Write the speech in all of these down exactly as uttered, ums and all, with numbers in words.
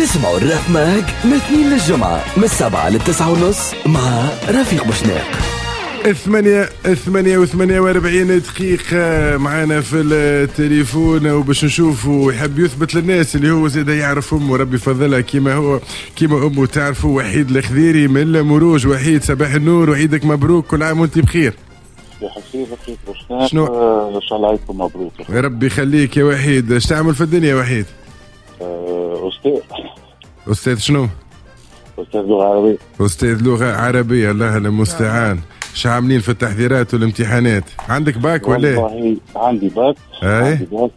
تسمعوا الراب ماج من الاثنين للجمعة من السبعة للتسعة ونص مع رفيق بوشناق. ثمانية ثمانية وثمانية وأربعين دقيقة معنا في التليفون، وباش نشوفوا يحب يثبت للناس اللي هو زيدا يعرف أمه ربي فضلها كيما هو كيما أمه تعرفوا. وحيد الخذيري من مروج. وحيد صباح النور وعيدك مبروك، كل عام وانت بخير. شنو ان شاء الله عيدكم مبروك يا ربي يخليك يا وحيد. ايش تعمل في الدنيا يا وحيد؟ أستاذ أستاذ شنو؟ أستاذ لغة عربية. أستاذ لغة عربية، الله المستعان. شو عاملين في التحضيرات والامتحانات؟ عندك باك ولا؟ والله عندي باك. أي؟ عندي باك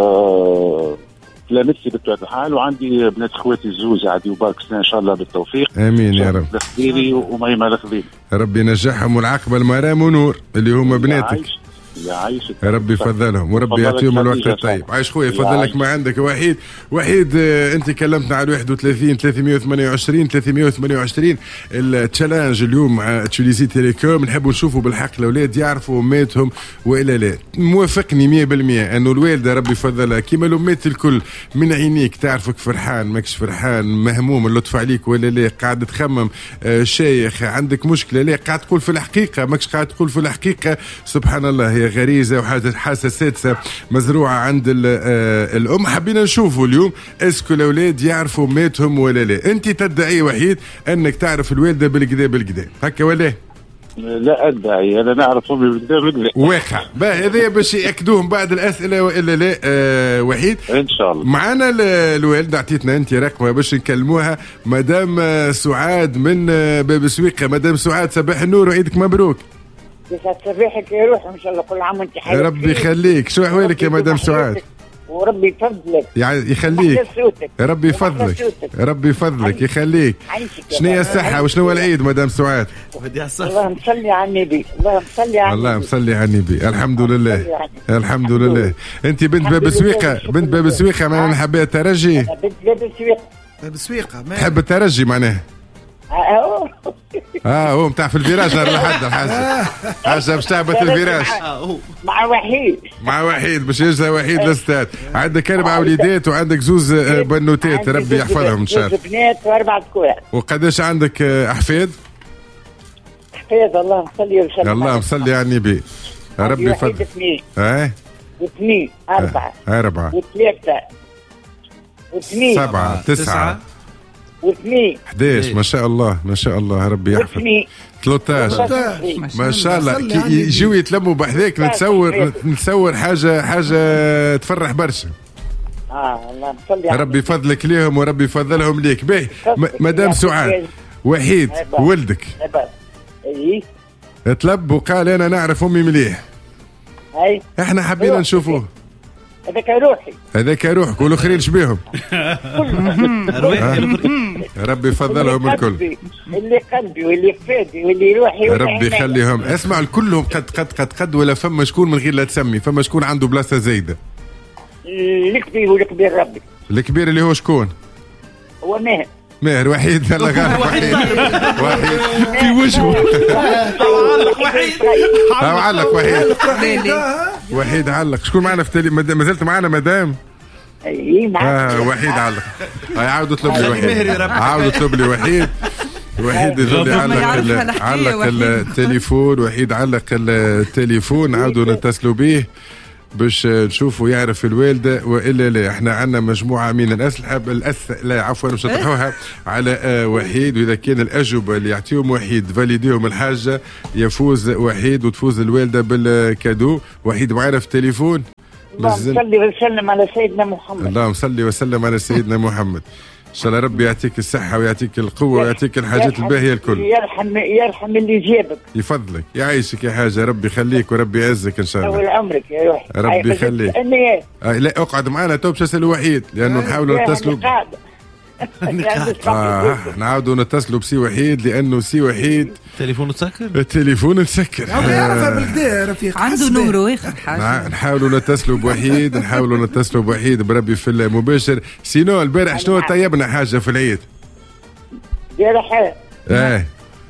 آه... تلامذتي بطبيعة الحال، وعندي بنات اخواتي الزوز عادي باك سنة ان شاء الله بالتوفيق. امين يا رب. الخذيري وميمة الخذيري. ربي ينجحهم والعقبة المرام ونور اللي هم بناتك. يا عايشك يا ربي يفضلهم وربي يعطيهم الوقت الطيب. عايش خويا، يفضلك ما عندك. وحيد وحيد آه انت كلمتنا على واحد وثلاثين ثلاثمية وثمانية وعشرين ثلاثمية وثمانية وعشرين التشالنج اليوم مع تشوليزي تيليكوم. نحبوا نشوفوا بالحق الاولاد يعرفوا اماتهم والا لا. موافقني مية بالمية انه الوالده ربي يفضلها كيما الامات الكل من عينيك تعرفك فرحان ماكش فرحان، مهموم اللطف عليك ولا لا، قاعد تخمم آه شيخ عندك مشكله لا، قاعد تقول في الحقيقه ماكش قاعد تقول في الحقيقه. سبحان الله، هي غريزه وحاجه حاسه سادسه مزروعه عند الام. حبينا نشوفوا اليوم اسكو الاولاد يعرفوا ماتهم ولا لا. انت تدعي وحيد انك تعرف الوالده بالكدا بالكدا هكا ولا؟ لا ادعي، انا نعرف امي بالكدا بالكدا واقع. باهي هذا باش ياكدوهم بعد الاسئله والا لا. آه وحيد ان شاء الله معنا الوالده، عطيتنا انت رقمها باش نكلموها. مدام سعاد من باب سويقه. مدام سعاد صباح النور وعيدك مبروك. يسعد صباحك يا روح، ان شاء الله كل عام وانت حلو. ربي يخليك. شو احوالك يا مدام سعاد؟ وربي يفضلك يعني يخليك. ربي يفضلك ربي يفضلك يخليك. شنو هي الصحة وشنو هو العيد مدام سعاد؟ الله مصلي على النبي. الله مصلي على النبي. الله مصلي على النبي. الحمد لله الحمد لله. انت بنت باب سويقة. بنت باب سويقة معناها حبيت الترجي. بنت باب سويقة. باب سويقة تحب الترجي معناها. اه اه هو متاع في الفيراج نهار الحد الحاجة حاجة باش تعبت الفيراج مع وحيد مع وحيد باش يجي وحيد الاستاذ. عندك اربع وليدات وعندك زوز بنوتات ربي يحفظهم ان شاء الله. زوز بنات واربع ذكور. وقداش عندك احفاد؟ احفاد الله مصلي وسلم. الله مصلي على النبي. ربي يفضل. اثنين اه واثنين اربعة اربعة وثلاثة واثنين سبعة تسعة واثنين احداش. ما شاء الله ما شاء الله ربي يحفظ. ثلاثة عشر ما شاء الله. يجوا يتلموا بحذاك نتصور نتصور حاجة حاجة تفرح برشا. اه الله مصلي. ربي يفضلك ليهم وربي يفضلهم ليك. باهي مدام سعاد، وحيد ولدك اي طلب وقال انا نعرف امي مليح. اي احنا حبينا نشوفوه. هذاك روحي هذاك روحك والاخرين شبيهم. ربي يفضلهم الكل. اللي قلبي واللي فادي واللي روحي ربي يخليهم. اسمع الكلهم قد قد قد قد ولا فما شكون من غير لا تسمي، فما شكون عنده بلاصه زايده. الكبير والكبير ربي. الكبير اللي هو شكون؟ هو ماهر. ماهر. وحيد الله غالب. وحيد وحيد في وجهه وحيد علق. وحيد وحيد علق. شكون معنا في تالي؟ ما زلت معنا مدام؟ اي معنا. اه وحيد علق. هاي عاود اطلب لي وحيد. عاود اطلب لي وحيد. وحيد يظل علق علق التليفون. وحيد علق التليفون. عاودوا نتصلوا به باش نشوفوا يعرف الوالده والا لا. احنا عندنا مجموعه من الاسئله الأس... لا عفوا مش نطرحوها على آه وحيد، واذا كان الاجوبه اللي يعطيهم وحيد فاليديهم الحاجه يفوز وحيد وتفوز الوالده بالكادو. وحيد معنا في التليفون. اللهم صل وسلم على سيدنا محمد. اللهم صل وسلم على سيدنا محمد. ان شاء الله ربي يعطيك الصحه ويعطيك القوه ويعطيك الحاجات الباهيه الكل. يرحم يرحم اللي جابك. يفضلك يعيشك يا حاجه. ربي يخليك وربي يعزك ان شاء الله. طول عمرك يا روحي. ربي يخليك. آه لا اقعد معنا تو باش نسال وحيد لانه نحاولوا نتصلوا. آه نعاودوا نتصلوا بسي وحيد لانه سي وحيد تليفونه تسكر. التليفون مسكر. يعرفها بالكدا رفيق. عنده نمرو اخر حاجه. نحاولوا نتصلوا بوحيد نحاولوا نتصلوا بوحيد بربي في المباشر. سينو البارح شنو طيبنا حاجه في العيد؟ البارح اه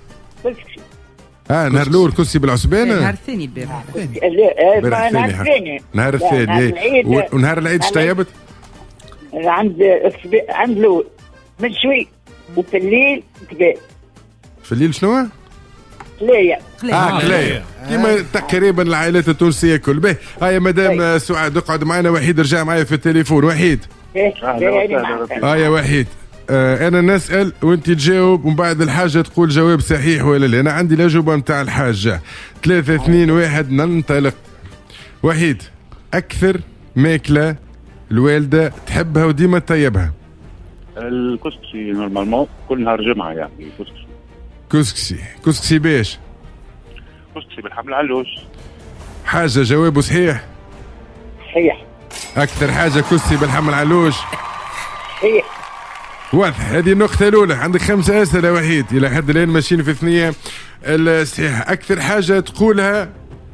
اه نهار الاول كرسي بالعصبانه. نهار الثاني البارح. لا نهار الثاني. نهار الثاني ونهار العيد اش طيبت؟ عند عند الاول. من شوي وفي الليل كذا. في الليل شنو؟ كلاية. اه كلاية كيما تقريبا العائلات التونسية كل به. هيا مدام سعاد اقعد معنا. وحيد رجع معايا في التليفون. وحيد اه يا وحيد آه انا نسأل وانت تجاوب ومن بعد الحاجة تقول جواب صحيح ولا لا. انا عندي الأجوبة متاع الحاجة. ثلاثة اثنين واحد ننطلق. وحيد اكثر ماكلة الوالدة تحبها وديما تطيبها؟ الكسكسي نورمالمون كل نهار جمعة يعني كسكسي. كسكسي كسكسي باش؟ كسكسي بالحمل علوش. حاجة جوابه صحيح؟ صحيح. أكثر حاجة كسكسي بالحمل علوش؟ صحيح. واضح. هذه النقطة الأولى. عندك خمسة أسئلة وحيد إلى حد الآن ماشيين في ثنية الصحيحة. أكثر حاجة تقولها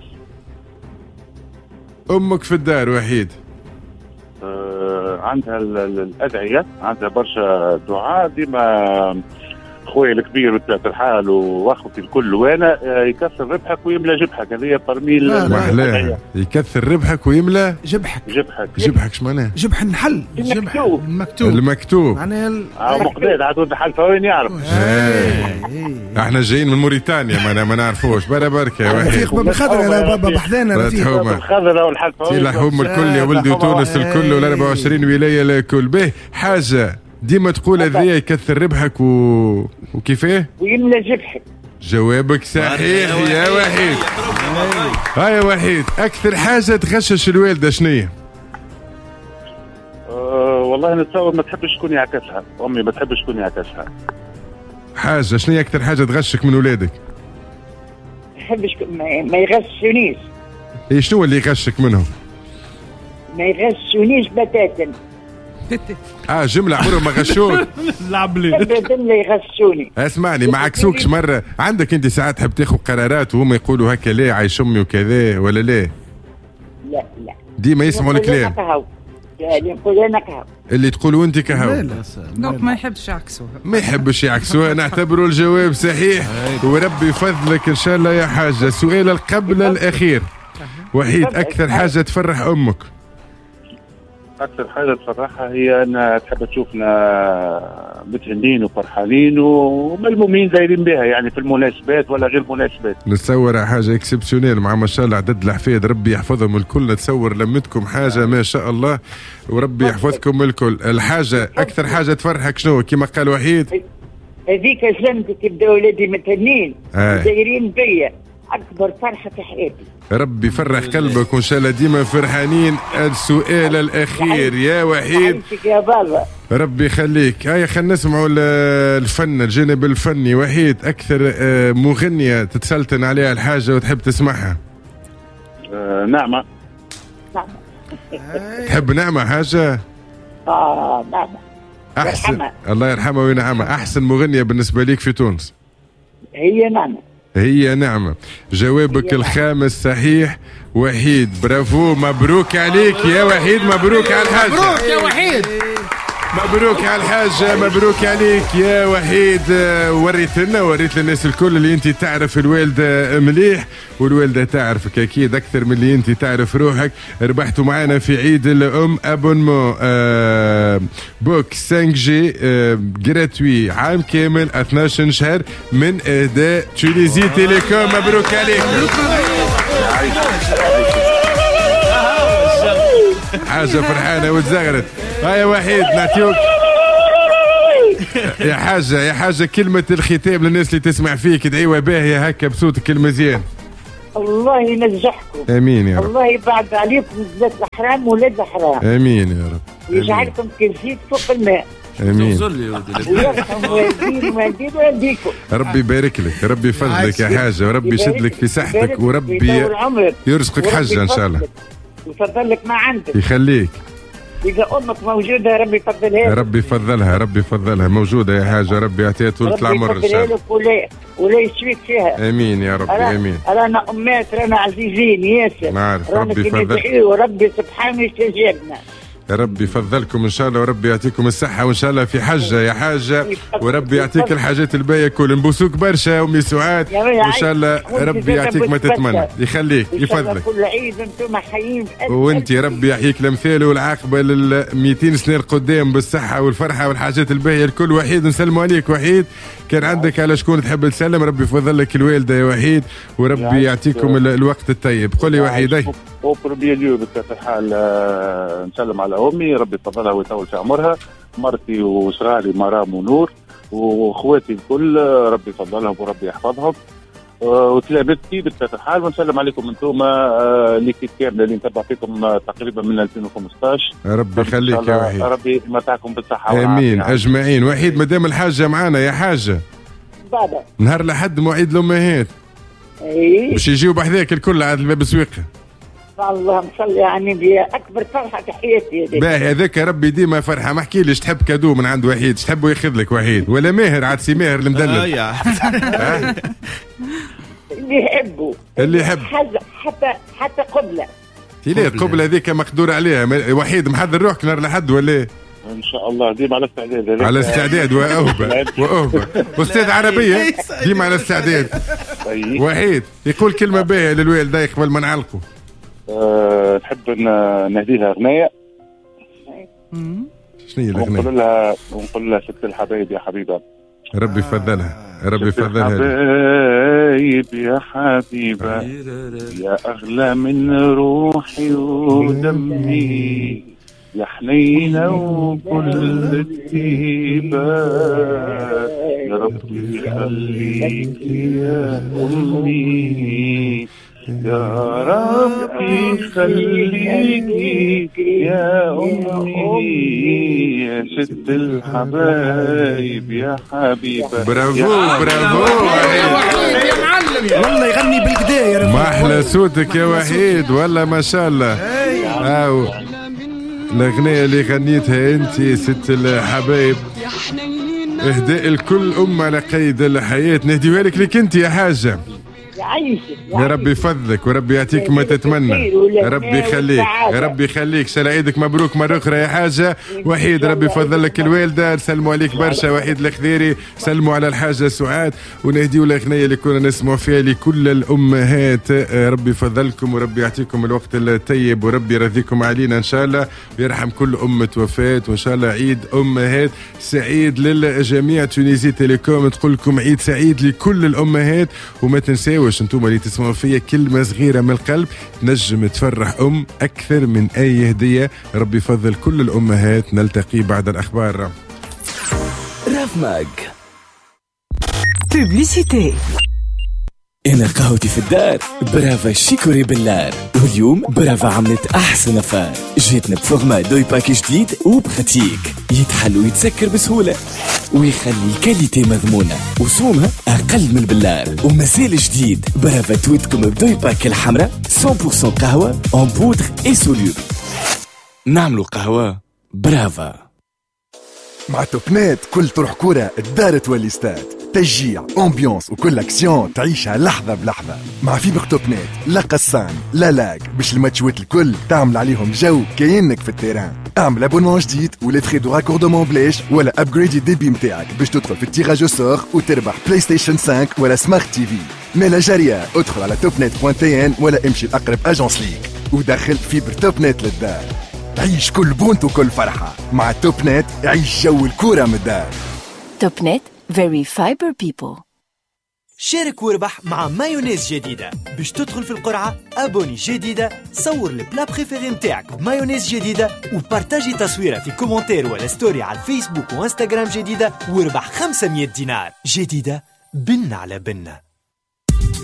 أمك في الدار وحيد؟ آه عندها الأدعية، عندها برشا دعاء ديما. خويا الكبير بطبيعة الحال واخوتي الكل وانا يكثر ربحك ويملى جبحك. هذه برميل محلاها. يكثر ربحك ويملى جبحك. جبحك جبحك اش معناه؟ جبح النحل. جبح المكتوب. المكتوب معناها ال... مقداد عاد النحل فوين يعرف. احنا جايين من موريتانيا ما ما نعرفوش. برا بركة يا وحيد. رفيق باب الخضرة يا بابا بحذانا رفيق. الخضرة والحل فوين. لحوم الكل يا ولدي وتونس الكل وال أربعة وعشرين ولاية الكل. به حاجة ديما تقول هذا يكثر ربحك و... وكيفاه؟ ويملى جبحك. جوابك صحيح يا وحيد. هاي يا وحيد أكثر حاجة تغشش الوالدة شنية؟ أه والله نتصور ما تحبش شكون يعكسها. أمي ما تحبش شكون يعكسها. حاجة شنية أكثر حاجة تغشك من ولادك؟ ما يحبش ما يغشونيش. إيه شنو اللي يغشك منهم؟ ما يغشونيش بتاتا. اه جملة عمرهم ما غشوك. لعب لي ابدا لا يغشوني. اسمعني ما عكسوكش مرة؟ عندك انت ساعات تحب تاخذ قرارات وهم يقولوا هكا لا عايش امي وكذا ولا لا؟ لا لا ديما يسمعوا الكلام. اللي نقول انا كهو. اللي تقولوا انت كهو. دونك ما يحبش يعكسوها. ما يحبش يعكسوها. نعتبروا الجواب صحيح وربي يفضلك ان شاء الله يا حاجة. السؤال قبل الاخير. وحيد اكثر حاجة تفرح امك؟ أكثر حاجة تفرحها هي أنها تحب تشوفنا متهنين وفرحانين وملمومين دايرين بها يعني في المناسبات ولا غير مناسبات. نتصور حاجة اكسبسيونيل مع ما شاء الله عدد الأحفاد ربي يحفظهم الكل. نتصور لمتكم حاجة ما شاء الله وربي يحفظكم الكل. الحاجة أكثر حاجة تفرحك شنو كما قال وحيد؟ هذيك سلمتك يبدا ولادي متهنين دايرين بيا. أكبر فرحة في حياتي. ربي يفرح قلبك وإن شاء الله ديما فرحانين. السؤال الأخير يا وحيد. يا بابا. ربي يخليك. هيا خلينا نسمعوا الفن الجانب الفني. وحيد أكثر مغنية تتسلطن عليها الحاجة وتحب تسمعها؟ آه نعمة. نعمة. تحب نعمة حاجة؟ آه نعمة. أحسن يرحمها. الله يرحمها وينعمها. أحسن مغنية بالنسبة ليك في تونس؟ هي نعمة. هي نعمة. جوابك الخامس صحيح. وحيد برافو مبروك عليك يا وحيد. مبروك على الحاجة. مبروك يا وحيد. مبروك على الحاجة. مبروك عليك يا وحيد. وريت لنا وريت للناس الكل اللي انت تعرف الوالدة مليح والوالدة تعرفك اكيد اكثر من اللي انت تعرف روحك. ربحتوا معنا في عيد الام ابونمون آه بوك خمسة جي آه جراتوي عام كامل اثناش شهر من اهداء تونيزي تيليكوم. مبروك عليك. حاجة فرحانة وتزغرت. هيا وحيد نعطيوك يا حاجة يا حاجة كلمة الختام للناس اللي تسمع فيك. دعيوة باهية هكا بصوتك المزيان. الله ينجحكم. امين يا رب. الله يبعد عليكم ولاد الحرام ولاد الحرام. امين يا رب. ويجعلكم كزيت فوق الماء. امين. ويرحم والدين والدين والديكم. ربي يبارك لك. ربي يفضلك يا حاجة وربي يشد لك في صحتك وربي يرزقك حجة ان شاء الله. ويفضل لك ما عندك. يخليك. إذا أمك موجودة ربي يفضلها. ربي يفضلها. ربي يفضلها موجودة يا حاجة. ربي يعطيها طول العمر إن شاء الله. ولا ولا يشفيك فيها. آمين يا رب. آمين. رانا أمات رانا عزيزين ياسر. نعرف. ربي يفضلها وربي سبحانه يستجيبنا. ربي يفضلكم ان شاء الله وربي يعطيكم الصحه وان شاء الله في حجه يا حاجه وربي يعطيك الحاجات الباقيه كل نبوسوك برشا امي سعاد وان شاء الله ربي يعطيك ما تتمنى يخليك يفضلك كل عيد انتم حيين وانت ربي يحييك الامثال والعاقبه لل مئتين سنه القدام بالصحه والفرحه والحاجات الباهيه الكل. وحيد نسلموا عليك وحيد كان عندك على شكون تحب تسلم؟ ربي يفضل لك الوالده يا وحيد وربي يعطيكم الوقت الطيب. قل لي وحيد او بروبيي اليوم بطبيعه الحال نسلم على امي ربي يفضلها ويطول في عمرها، مرتي وصغاري مرام ونور واخواتي الكل ربي يفضلهم وربي يحفظهم، وتلامذتي بطبيعه الحال. ونسلم عليكم انتم ليكيب كامله اللي نتبع فيكم تقريبا من ألفين وخمسطاش. ربي يخليك يا وحيد، ربي يمتعكم بالصحه امين اجمعين. وحيد مدام الحاجه معانا يا حاجه بابا نهار لحد موعد الامهات اي باش يجيو بحذاك الكل عاد الباب سويقه. اللهم صل على النبي، اكبر فرحه في حياتي هذيك. باهي هذاك ربي ديما فرحه. ما احكي ليش تحب كادو من عند وحيد؟ ايش تحبوا ياخذ لك وحيد ولا ماهر؟ عاد سي ماهر المدلل اللي يحبوا اللي يحب حتى حتى قبله تيلي قبله هذيك مقدور عليها. وحيد محضر روحك نهار لحد ولا ان شاء الله؟ ديما على استعداد. على استعداد واوبه واوبه استاذ عربيه ديما على استعداد. وحيد يقول كلمه باهيه للوالده قبل ما نعلقوا. أه نحب نهدي لها اغنيه. شنو هي الاغنيه؟ ونقول لها ونقول لها ست الحبايب يا حبيبه. ربي يفضلها ربي يفضلها. حبايب يا حبيبه يا اغلى من روحي ودمي يا حنينه وكل الطيبه يا ربي يخليك يا امي يا ربي خليكي يا أمي يا ست الحبايب يا حبيبة. برافو برافو يا معلم والله يغني بالكدا يا رفيق. ما أحلى صوتك يا وحيد والله ما شاء الله. أو الأغنية اللي غنيتها أنت ست الحبايب إهداء الكل أم على قيد الحياة نهديها لك لك أنت يا حاجة. يا ربي يفضلك وربي يعطيك ما تتمنى. يا ربي يخليك يا ربي يخليك. سال عيدك مبروك مرة أخرى يا حاجة. وحيد ربي يفضل لك الوالدة. سلموا عليك برشا وحيد الخذيري. سلموا على الحاجة سعاد ونهديوا الأغنية اللي كنا نسمعوا فيها لكل الأمهات. ربي يفضلكم وربي يعطيكم الوقت الطيب وربي يرضيكم علينا إن شاء الله ويرحم كل أمة وفاة. وإن شاء الله عيد أمهات سعيد للجميع. تونيزي تيليكوم تقول لكم عيد سعيد لكل الأمهات. وما تنساوش انتم اللي تسمعوا فيا كلمة صغيرة من القلب تنجم تفرح أم أكثر من أي هدية. ربي يفضل كل الأمهات. نلتقي بعد الأخبار. راف ماج بوبليسيتي. أنا قهوتي في الدار برافا شيكوري باللار. واليوم برافا عملت أحسن أفار. جيتنا بفورما دوي باكي جديد وبخاتيك يتحل ويتسكر بسهولة ويخلي الكاليتي مضمونة وسومها أقل من البلار. ومازال جديد برافا تويتكم بدوي باكي الحمراء مية بالمية قهوة أون بودر إي سوليوبل. نعملوا قهوة برافا. مع توبنات كل طرح كورة الدار تولي ستاد. تشجيع امبيونس وكل اكسيون تعيشها لحظة بلحظة. مع فيبر توبنات لا قصان لا لاج باش الماتشوات الكل تعمل عليهم جو كأنك في التيران. اعمل ابونمون جديد ولا تخي دو راكوردمون بلاش ولا ابجريد الديبي متاعك باش تدخل في التيراج سور وتربح بلاي ستيشن خمسة ولا سمارت تي في. مالا جارية ادخل على توبنت بوان تي ان ولا امشي لأقرب اجنس ليك ودخل فيبر توبنت للدار. عيش كل بونت وكل فرحة مع توبنت. عيش جو الكورة من الدار. توبنت very fiber people. شارك واربح مع مايونيز جديدة. باش تدخل في القرعة أبوني جديدة صور البلا بريفيري متاعك بمايونيز جديدة وبارتاجي تصويرة في كومنتير ولا ستوري على الفيسبوك وانستغرام جديدة واربح خمسمية دينار جديدة بن على بنة.